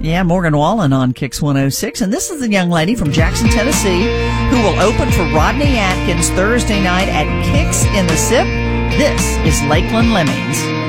Yeah, Morgan Wallen on Kix 106. And this is the young lady from Jackson, Tennessee, who will open for Rodney Atkins Thursday night at Kix in the SIP. This is Lakeland Lemmings.